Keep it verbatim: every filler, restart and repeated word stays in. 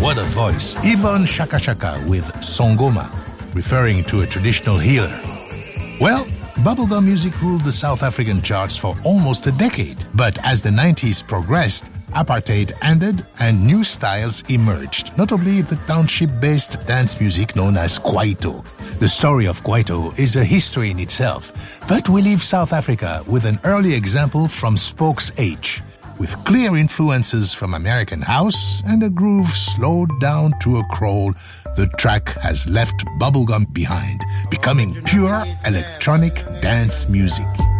what a voice. Yvonne Chaka Chaka with Songoma, referring to a traditional healer. Well, bubblegum music ruled the South African charts for almost a decade. But as the nineties progressed, apartheid ended and new styles emerged, notably the township-based dance music known as Kwaito. The story of Kwaito is a history in itself, but we leave South Africa with an early example from Spokes H, with clear influences from American house and a groove slowed down to a crawl. The track has left bubblegum behind, becoming pure electronic dance music.